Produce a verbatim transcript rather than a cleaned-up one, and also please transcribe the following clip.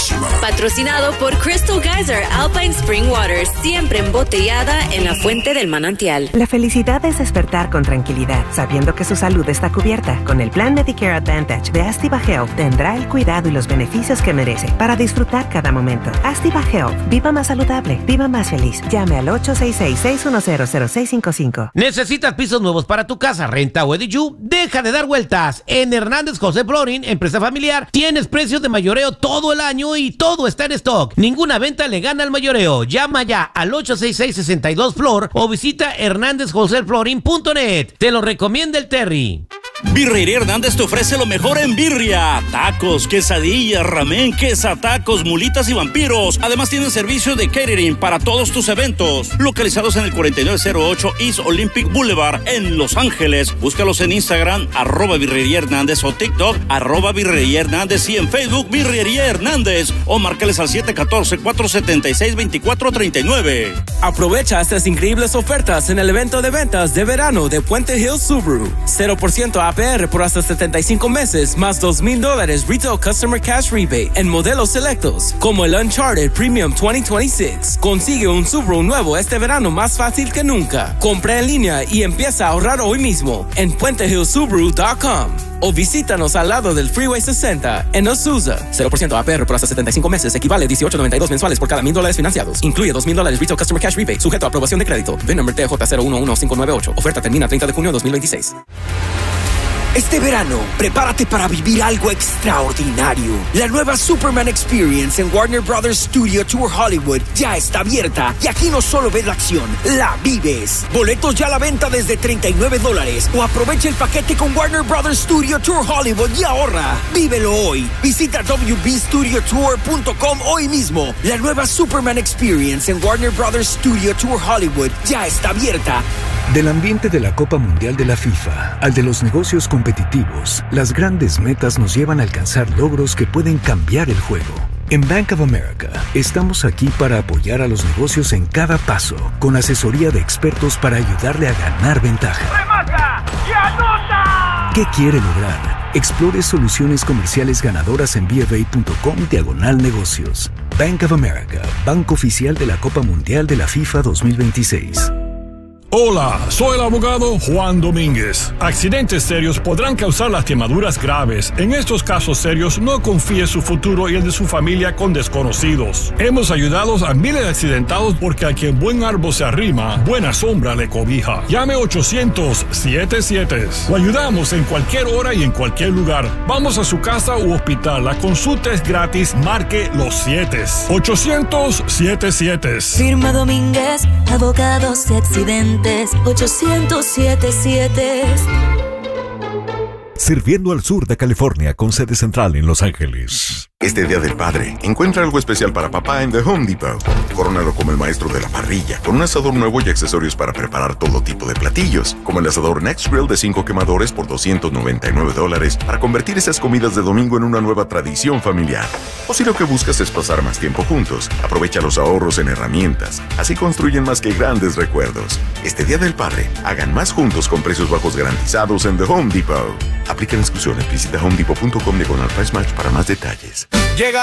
máxima. Patrocinado por Crystal Geyser Alpine Spring Water, siempre embotellada en la fuente del manantial. La felicidad es despertar con tranquilidad, sabiendo que su salud está cubierta. Con el plan Medicare Advantage de Astiva Health, tendrá el cuidado y los beneficios que merece para disfrutar cada momento. Astiva Health. Viva más saludable. Viva más feliz. Llame al ocho seis seis, seis uno cero, cero seis cinco cinco. ¿Necesitas pisos nuevos para tu casa, renta o edilicio? Deja de dar vueltas. En Hernández José Flooring, empresa familiar, tienes precios de mayoreo todo el año y todo está en stock. Ninguna venta le gana al mayoreo. Llama ya al ocho seis seis, seis dos, Flor o visita hernández josé flooring punto net. Te lo recomienda el Terry. Birrería Hernández te ofrece lo mejor en birria: tacos, quesadillas, ramen, quesatacos, mulitas y vampiros. Además tienen servicio de catering para todos tus eventos. Localizados en el cuarenta y nueve cero ocho East Olympic Boulevard en Los Ángeles. Búscalos en Instagram, arroba Birrería Hernández, o TikTok, arroba Birrería Hernández, y en Facebook, Birrería Hernández. O márcales al siete uno cuatro, cuatro siete seis, dos cuatro tres nueve. Aprovecha estas increíbles ofertas en el evento de ventas de verano de Puente Hills Subaru. cero por ciento A P R por hasta setenta y cinco meses, más dos mil dólares Retail Customer Cash Rebate en modelos selectos, como el Uncharted Premium dos mil veintiséis. Consigue un Subaru nuevo este verano más fácil que nunca. Compra en línea y empieza a ahorrar hoy mismo en puente hills subaru punto com. O visítanos al lado del Freeway sesenta en Azusa. cero por ciento A P R por hasta setenta y cinco meses equivale a dieciocho noventa y dos mensuales por cada mil dólares financiados. Incluye dos mil dólares Retail Customer Cash Rebate, sujeto a aprobación de crédito. V I N number T J cero uno uno cinco nueve ocho. Oferta termina treinta de junio de dos mil veintiséis. Este verano, prepárate para vivir algo extraordinario. La nueva Superman Experience en Warner Brothers Studio Tour Hollywood ya está abierta y aquí no solo ves la acción, la vives. Boletos ya a la venta desde treinta y nueve dólares o aprovecha el paquete con Warner Brothers Studio Tour Hollywood y ahorra. Vívelo hoy. Visita w b studio tour punto com hoy mismo. La nueva Superman Experience en Warner Brothers Studio Tour Hollywood ya está abierta. Del ambiente de la Copa Mundial de la FIFA al de los negocios competitivos, las grandes metas nos llevan a alcanzar logros que pueden cambiar el juego. En Bank of America, estamos aquí para apoyar a los negocios en cada paso, con asesoría de expertos para ayudarle a ganar ventaja. ¡Remata y anota! ¿Qué quiere lograr? Explore soluciones comerciales ganadoras en b f a punto com diagonal negocios. Bank of America, banco oficial de la Copa Mundial de la FIFA dos mil veintiséis. Hola, soy el abogado Juan Domínguez. Accidentes serios podrán causar lastimaduras graves. En estos casos serios, no confíe su futuro y el de su familia con desconocidos. Hemos ayudado a miles de accidentados porque a quien buen árbol se arrima, buena sombra le cobija. Llame ochocientos, siete siete. Lo ayudamos en cualquier hora y en cualquier lugar. Vamos a su casa u hospital. La consulta es gratis. Marque los siete. ochocientos, siete siete. Firma Domínguez, abogados de accidentes. ochocientos setenta y siete. Sirviendo al sur de California con sede central en Los Ángeles. Este Día del Padre, encuentra algo especial para papá en The Home Depot. Corónalo como el maestro de la parrilla, con un asador nuevo y accesorios para preparar todo tipo de platillos, como el asador Next Grill de cinco quemadores por doscientos noventa y nueve dólares, para convertir esas comidas de domingo en una nueva tradición familiar. O si lo que buscas es pasar más tiempo juntos, aprovecha los ahorros en herramientas. Así construyen más que grandes recuerdos. Este Día del Padre, hagan más juntos con precios bajos garantizados en The Home Depot. Aplican exclusiones. Visita home depot punto com diagonal price match para más detalles. Llega